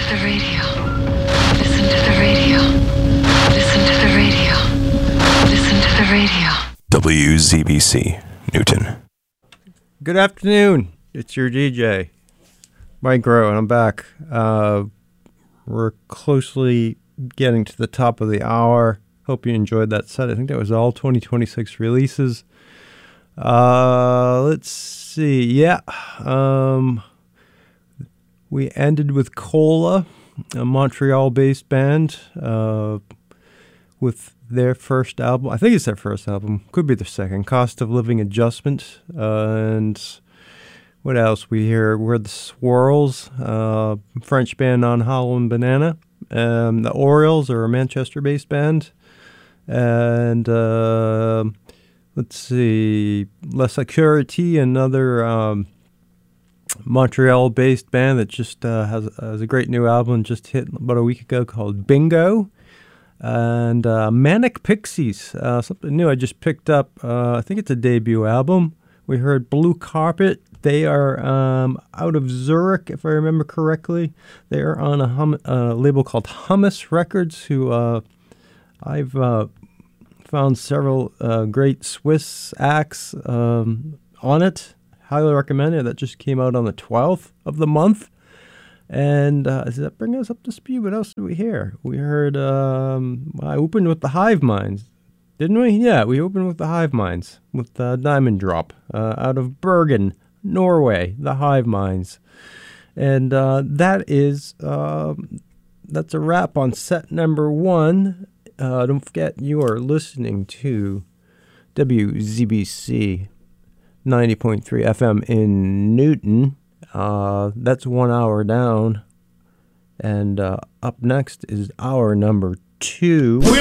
the radio. Listen to the radio. Listen to the radio. Listen to the radio. WZBC, Newton. Good afternoon. It's your DJ, Mike Rowe, and I'm back. We're closely getting to the top of the hour. Hope you enjoyed that set. I think that was all 2026 releases. Let's see. Yeah. We ended with Cola, a Montreal-based band, with their first album. I think it's their first album. Could be their second. Cost of Living Adjustment. And what else? We're the Swirls, French band on Holland Banana. The Orioles are a Manchester-based band. And let's see, La Security, another Montreal-based band that just has a great new album just hit about a week ago called Bingo. And Manic Pixies, something new I just picked up. I think it's a debut album. We heard Blue Carpet. They are out of Zurich, if I remember correctly. They are on a label called Hummus Records, who I've found several great Swiss acts on it. Highly recommend it. That just came out on the 12th of the month. And does that bring us up to speed? What else did we hear? We heard, I opened with the Hive Minds, didn't we? Yeah, we opened with the Hive Minds, with Diamond Drop, out of Bergen, Norway, the Hive Minds. And that's a wrap on set number 1. Don't forget, you are listening to WZBC 90.3 FM in Newton. That's 1 hour down. And up next is hour number 2.